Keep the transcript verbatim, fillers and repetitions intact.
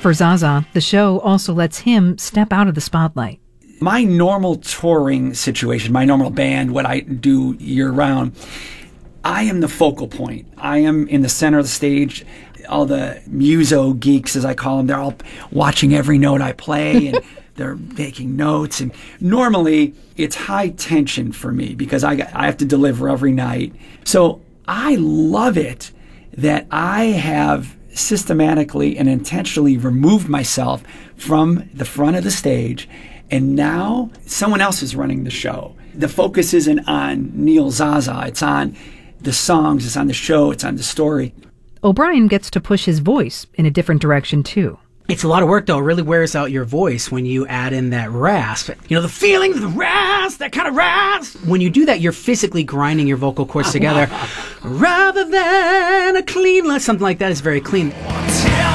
For Zaza, the show also lets him step out of the spotlight. My normal touring situation, my normal band, what I do year-round, I am the focal point. I am in the center of the stage. All the muso geeks, as I call them, they're all watching every note I play, and they're making notes. And normally, it's high tension for me because I, I have to deliver every night. So I love it that I have systematically and intentionally removed myself from the front of the stage, and now someone else is running the show. The focus isn't on Neil Zaza. It's on the songs, it's on the show, it's on the story. O'Brien gets to push his voice in a different direction, too. It's a lot of work, though. It really wears out your voice when you add in that rasp. You know, the feeling, the rasp, that kind of rasp. When you do that, you're physically grinding your vocal cords together. Rather than a clean, something like that is very clean.